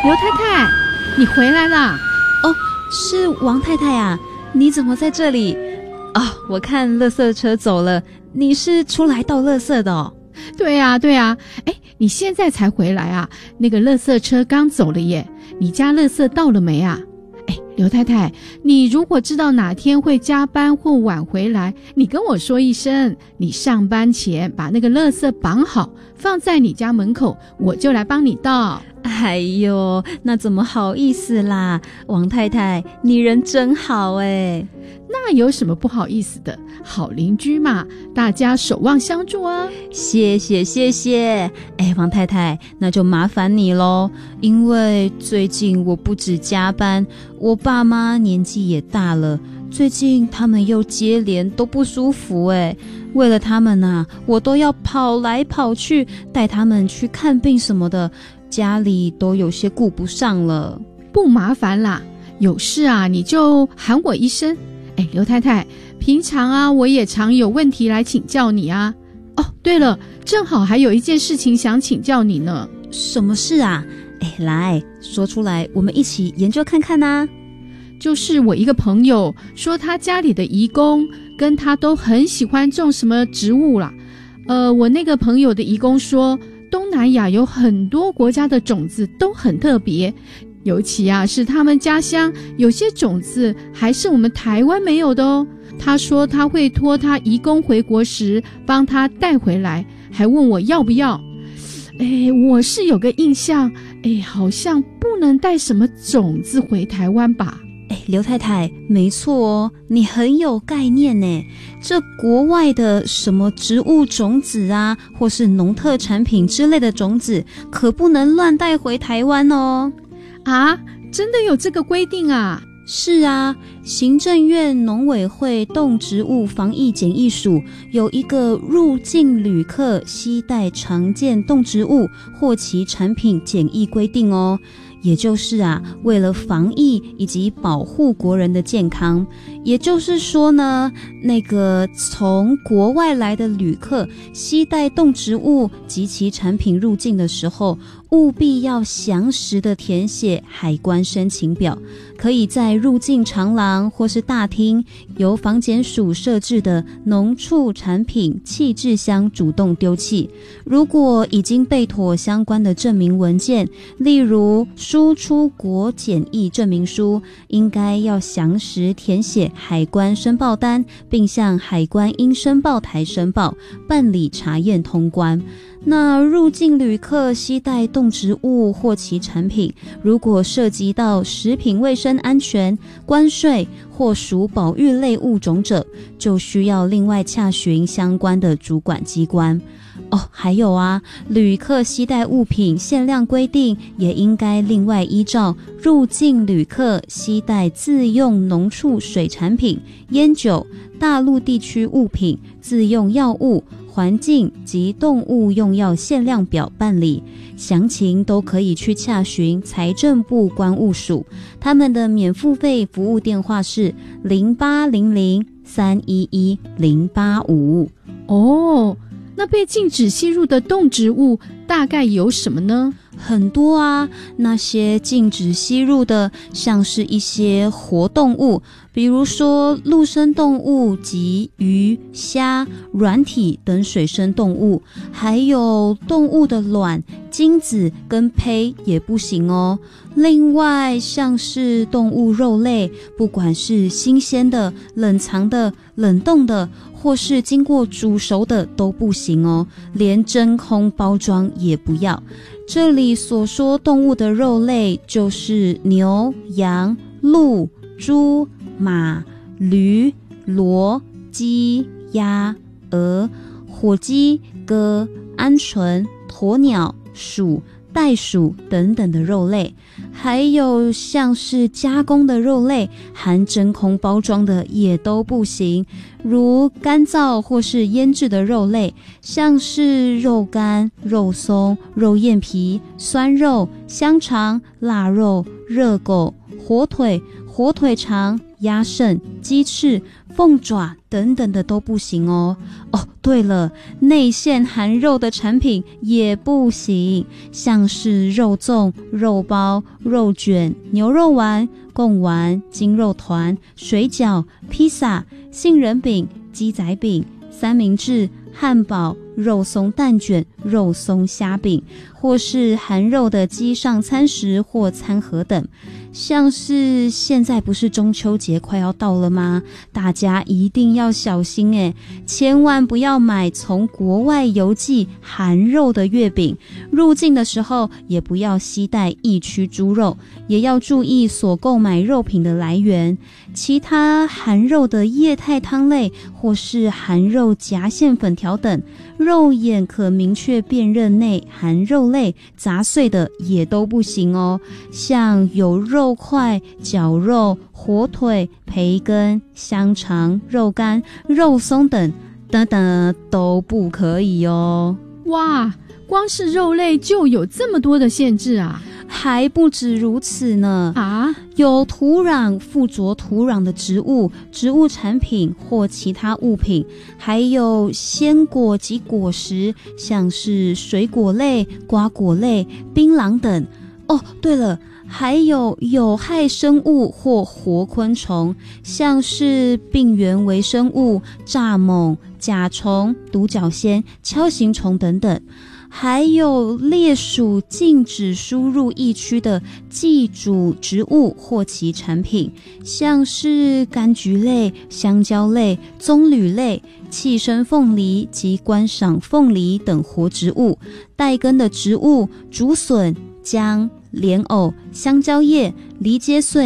刘太太，你回来啦？ 哦，是王太太啊，你怎么在这里？哦，我看垃圾车走了，你是出来倒垃圾的哦？ 对啊，哎，你现在才回来啊？那个垃圾车刚走了耶，你家垃圾到了没啊？哎，刘太太，你如果知道哪天会加班或晚回来，你跟我说一声，你上班前把那个垃圾绑好，放在你家门口，我就来帮你倒。 哎呦，那怎么好意思啦，王太太，你人真好哎。 那有什么不好意思的？好邻居嘛，大家守望相助啊。 谢谢。哎，王太太，那就麻烦你咯，因为最近我不止加班，我爸妈年纪也大了，最近他们又接连都不舒服哎。为了他们啊，我都要跑来跑去，带他们去看病什么的，家里都有些顾不上了。 不麻烦啦，有事啊你就喊我一声。哎，刘太太，平常啊我也常有问题来请教你啊。哦，对了，正好还有一件事情想请教你呢。 什么事啊？哎，来说出来，我们一起研究看看啊。 就是我一个朋友说，他家里的移工跟他都很喜欢种什么植物啦。我那个朋友的移工说，东南亚有很多国家的种子都很特别，尤其啊是他们家乡有些种子还是我们台湾没有的哦。他说他会托他移工回国时帮他带回来，还问我要不要。哎，我是有个印象，哎，好像不能带什么种子回台湾吧。 哎，刘太太，没错哦，你很有概念呢。这国外的什么植物种子啊，或是农特产品之类的种子，可不能乱带回台湾哦。 啊，真的有这个规定啊？ 是啊，行政院农委会动植物防疫检疫署有一个入境旅客携带常见动植物或其产品检疫规定哦。也就是啊，为了防疫以及保护国人的健康，也就是说呢，那个从国外来的旅客携带动植物及其产品入境的时候，务必要详实的填写海关申请表，可以在入境长廊或是大厅由防检署设置的农畜产品弃置箱主动丢弃。如果已经备妥相关的证明文件，例如输出国检疫证明书，应该要详实填写海关申报单，并向海关应申报台申报，办理查验通关。那入境旅客携带动植物或其产品，如果涉及到食品卫生安全、关税或属保育类物种者，就需要另外洽询相关的主管机关。哦，还有啊，旅客携带物品限量规定也应该另外依照入境旅客携带自用农畜水产品、烟酒、大陆地区物品、自用药物、环境及动物用药限量表办理，详情都可以去洽询财政部关务署，他们的免付费服务电话是0800-311-085。 哦，那被禁止吸入的动植物大概有什么呢？ 很多啊，那些禁止吸入的，像是一些活动物，比如说陆生动物及鱼、虾、软体等水生动物，还有动物的卵、精子跟胚也不行哦。另外，像是动物肉类，不管是新鲜的、冷藏的、冷冻的，或是经过煮熟的都不行哦，连真空包装也不要。这里所说动物的肉类，就是牛、羊、鹿、猪、马、驴、骡、鸡、鸭、鹅、火鸡、鸽、鹌鹑、鸵鸟、鼠、袋鼠等等的肉类，还有像是加工的肉类，含真空包装的也都不行，如干燥或是腌制的肉类，像是肉干、肉松、肉燕皮、酸肉、香肠、腊肉、热狗、火腿、火腿肠、鸭肾、鸡翅、 凤爪等等的都不行哦。哦，对了，内馅含肉的产品也不行，像是肉粽、肉包、肉卷、牛肉丸、贡丸、筋肉团、水饺、披萨、杏仁饼、鸡仔饼、三明治、汉堡、肉松蛋卷、肉松虾饼，或是含肉的鸡上餐食或餐盒等。像是现在不是中秋节快要到了吗？大家一定要小心耶，千万不要买从国外邮寄含肉的月饼，入境的时候也不要携带疫区猪肉，也要注意所购买肉品的来源。其他含肉的液态汤类或是含肉夹馅粉条等，肉眼可明确辨认内含肉类杂碎的也都不行哦。像有肉块、绞肉、火腿、培根、香肠、肉干、肉松等都不可以哦。 哇，光是肉类就有这么多的限制啊！ 还不止如此呢啊！ 有土壤、附着土壤的植物、植物产品或其他物品，还有鲜果及果实，像是水果类、瓜果类、槟榔等。哦，对了，还有有害生物或活昆虫，像是病原微生物、蚱蜢、甲虫、独角仙、锹形虫等等。还有列属禁止输入疫区的寄主植物或其产品，像是柑橘类、香蕉类、棕榈类、气生凤梨及观赏凤梨等活植物，带根的植物、竹笋、姜、莲藕、香蕉叶、梨秸穗